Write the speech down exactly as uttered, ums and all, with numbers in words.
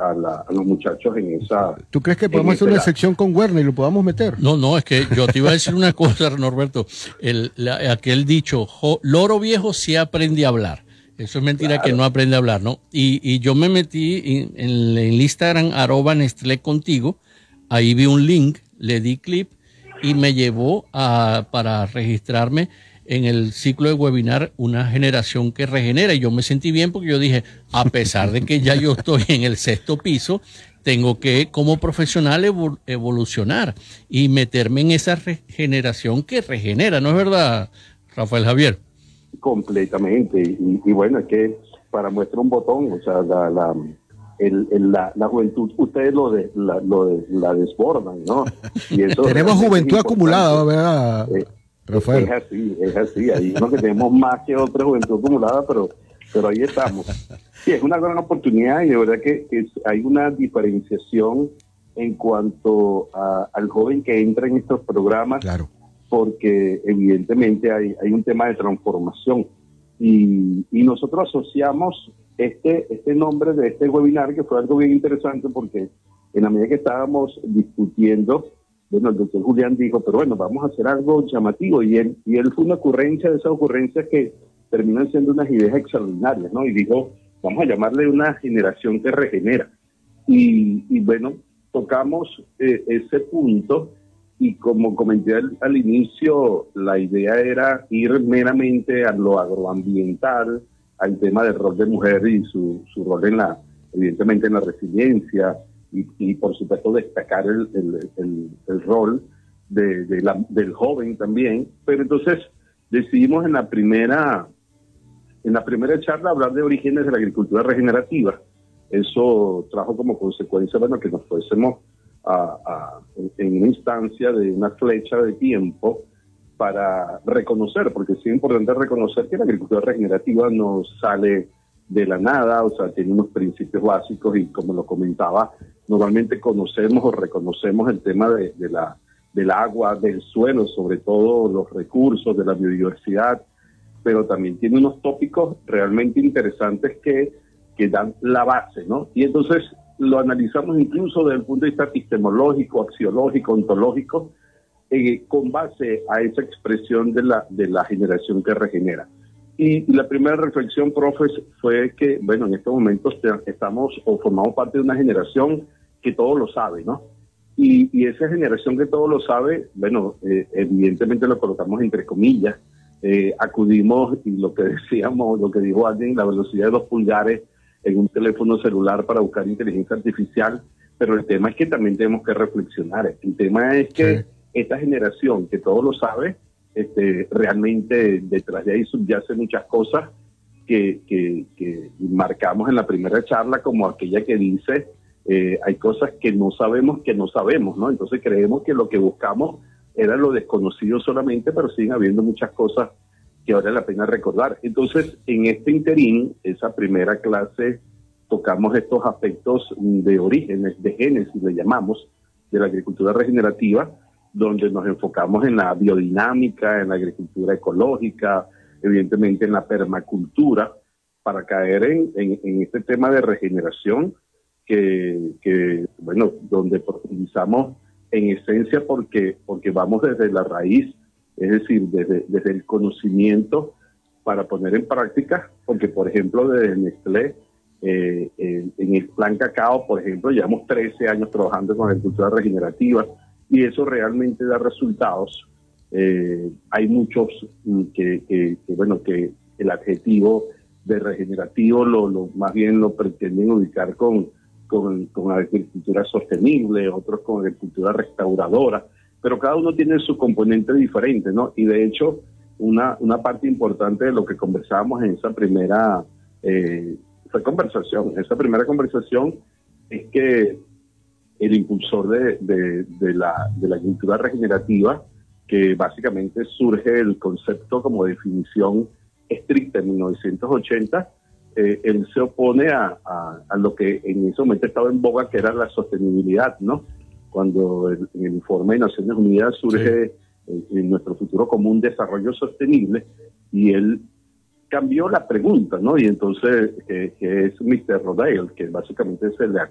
a, la, a los muchachos en esa... ¿Tú crees que podemos hacer una lado. sección con Werner y lo podamos meter? No, no, es que yo te iba a decir una cosa, Norberto. El, la, aquel dicho, jo, loro viejo sí aprende a hablar. Eso es mentira, claro, que no aprende a hablar, ¿no? Y, y yo me metí en, en el Instagram, arroba Nestlé contigo, ahí vi un link, le di clip y me llevó a, para registrarme en el ciclo de webinar Una Generación que Regenera. Y yo me sentí bien porque yo dije, a pesar de que ya yo estoy en el sexto piso, tengo que como profesional evol- evolucionar y meterme en esa regeneración que regenera, ¿no es verdad, Rafael Javier? Completamente, y, y bueno, es que para muestra un botón, o sea, la, la, el, el, la, la juventud, ustedes lo, de, la, lo de, la desbordan, ¿no? Y eso tenemos juventud acumulada, ¿verdad, eh, Rafael? Es así, es así, hay uno que tenemos más que otra juventud acumulada, pero, pero ahí estamos. Sí, es una gran oportunidad y de verdad que es, hay una diferenciación en cuanto a, al joven que entra en estos programas. Claro. Porque evidentemente hay, hay un tema de transformación y, y nosotros asociamos este, este nombre de este webinar, que fue algo bien interesante porque en la medida que estábamos discutiendo, bueno, el doctor Julián dijo, pero bueno, vamos a hacer algo llamativo, y él, y él fue una ocurrencia de esas ocurrencias que terminan siendo unas ideas extraordinarias, ¿no? Y dijo, vamos a llamarle una generación que regenera. Y, y bueno, tocamos eh, ese punto. Y como comenté al, al inicio, la idea era ir meramente a lo agroambiental, al tema del rol de mujer y su, su rol en la, evidentemente en la resiliencia, y, y por supuesto destacar el, el, el, el rol de, de la, del joven también. Pero entonces decidimos en la primera, en la primera charla hablar de orígenes de la agricultura regenerativa. Eso trajo como consecuencia, bueno, que nos fuésemos A, a, en una instancia de una flecha de tiempo para reconocer, porque sí es importante reconocer que la agricultura regenerativa no sale de la nada, o sea, tiene unos principios básicos y, como lo comentaba, normalmente conocemos o reconocemos el tema de, de la, del agua, del suelo, sobre todo los recursos de la biodiversidad, pero también tiene unos tópicos realmente interesantes que, que dan la base, ¿no? Y entonces lo analizamos incluso desde el punto de vista epistemológico, axiológico, ontológico, eh, con base a esa expresión de la, de la generación que regenera. Y, y la primera reflexión, profes, fue que, bueno, en estos momentos estamos o formamos parte de una generación que todo lo sabe, ¿no? Y, y esa generación que todo lo sabe, bueno, eh, evidentemente lo colocamos entre comillas, eh, acudimos, y lo que decíamos, lo que dijo alguien, la velocidad de dos pulgares en un teléfono celular para buscar inteligencia artificial, pero el tema es que también tenemos que reflexionar. El tema es que sí, esta generación que todo lo sabe, este, realmente detrás de ahí subyace muchas cosas que, que, que marcamos en la primera charla, como aquella que dice, eh, hay cosas que no sabemos que no sabemos, ¿no? Entonces creemos que lo que buscamos era lo desconocido solamente, pero siguen habiendo muchas cosas que vale la pena recordar. Entonces, en este interín, esa primera clase, tocamos estos aspectos de orígenes, de génesis, le llamamos, de la agricultura regenerativa, donde nos enfocamos en la biodinámica, en la agricultura ecológica, evidentemente en la permacultura, para caer en, en, en este tema de regeneración, que, que, bueno, donde profundizamos en esencia porque, porque vamos desde la raíz, es decir, desde, desde el conocimiento para poner en práctica, porque por ejemplo desde Nestlé, eh, eh, en el plan cacao, por ejemplo, llevamos trece años trabajando con agricultura regenerativa y eso realmente da resultados. Eh, hay muchos que, que, que, bueno, que el adjetivo de regenerativo lo, lo más bien lo pretenden ubicar con, con, con agricultura sostenible, otros con agricultura restauradora, pero cada uno tiene su componente diferente, ¿no? Y de hecho, una, una parte importante de lo que conversábamos en esa primera eh, fue conversación, esa primera conversación es que el impulsor de, de, de, la, de la agricultura regenerativa, que básicamente surge el concepto como definición estricta en mil novecientos ochenta, eh, él se opone a, a, a lo que en ese momento estaba en boga, que era la sostenibilidad, ¿no? Cuando el, el informe de Naciones Unidas surge sí. en, en nuestro futuro común desarrollo sostenible, y él cambió la pregunta, ¿no? Y entonces, que, que es mister Rodale, que básicamente es el